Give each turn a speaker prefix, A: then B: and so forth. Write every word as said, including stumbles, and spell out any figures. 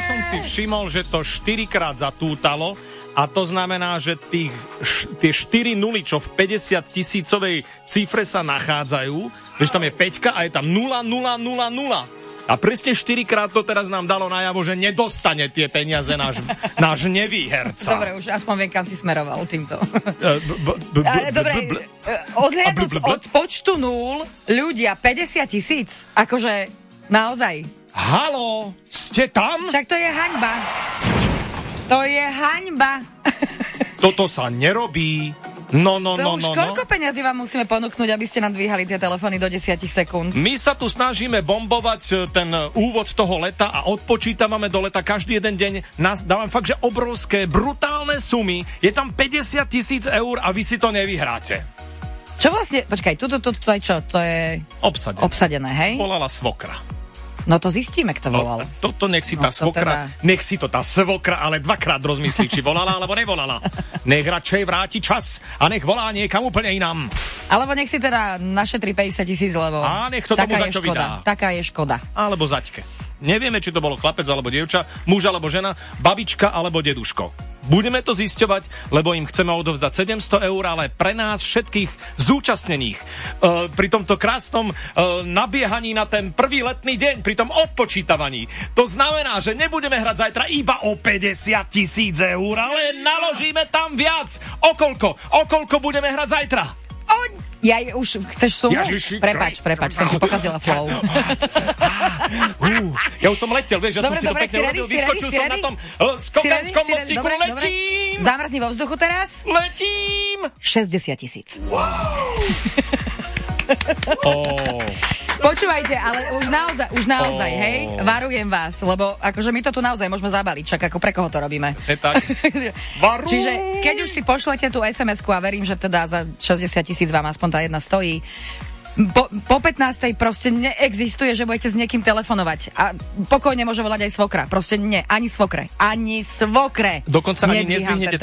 A: som si všimol, že to štyrikrát zatútalo a to znamená, že tých, š, tie štyri nuly, čo v päťdesiat tisícovej cifre sa nachádzajú, že tam je päťka a je tam nula, nula, nula, nula. A presne štyrikrát to teraz nám dalo najavo, že nedostane tie peniaze náš, náš nevýherca.
B: Dobre, už aspoň viem, kam si smeroval týmto. Dobre, odhľadnúť od počtu nul, ľudia, päťdesiat tisíc, akože naozaj.
A: Haló, ste tam?
B: Však to je haňba. To je haňba.
A: Toto sa nerobí. No, no,
B: to
A: no,
B: už
A: no,
B: koľko
A: no.
B: peňazí vám musíme ponúknuť, aby ste nám dvíhali tie telefóny do desať sekúnd?
A: My sa tu snažíme bombovať ten úvod toho leta a odpočítavame do leta každý jeden deň. Nás dávam fakt, že obrovské, brutálne sumy. Je tam päťdesiat tisíc eur a vy si to nevyhráte.
B: Čo vlastne, počkaj, toto, toto, to je čo? To je
A: obsadené,
B: obsadené hej?
A: Volala svokra.
B: No to zistíme, kto volal.
A: No, toto nech si tá
B: no,
A: svokra, teda... nech si to tá svokra, ale dvakrát rozmyslí, či volala, alebo nevolala. Nech radšej vráti čas a nech volá niekam úplne inám.
B: Alebo nech si teda našetrí päťdesiat tisíc, lebo
A: a nech to tomu
B: taká
A: za čo
B: je škoda.
A: vydá.
B: Taká je škoda.
A: Alebo zaťke. Nevieme, či to bolo chlapec alebo dievča, muž alebo žena, babička alebo deduško. Budeme to zisťovať, lebo im chceme odovzdať sedemsto eur, ale pre nás všetkých zúčastnených e, pri tomto krásnom e, nabiehaní na ten prvý letný deň, pri tom odpočítavaní. To znamená, že nebudeme hrať zajtra iba o päťdesiat tisíc eur, ale naložíme tam viac. O koľko? O koľko budeme hrať zajtra?
B: O, ja už chceš sumu?
A: Ježiši,
B: prepač, prepač, som ti pokazila flow.
A: uh, ja už som letel, vieš, ja
B: dobre,
A: som si
B: dobre,
A: to pekne
B: ready,
A: urobil, vyskočil som ready? na tom uh, skokanskom mostíku, letím!
B: Zamrzni vo vzduchu teraz?
A: Letím!
B: šesťdesiat tisíc.
A: Wow. oh.
B: Počúvajte, ale už naozaj, už naozaj,
A: oh.
B: hej, varujem vás, lebo akože my to tu naozaj môžeme zabaliť, čak ako pre koho to robíme.
A: Tak. Varuj.
B: Čiže keď už si pošlete tú es em esku a verím, že teda za šesťdesiat tisíc vám aspoň tá jedna stojí, po, po pätnástej proste neexistuje, že budete s niekým telefonovať. A pokojne môže volať aj svokra. Proste nie, ani svokre. Ani svokre.
A: Dokonca ani nezdvihnete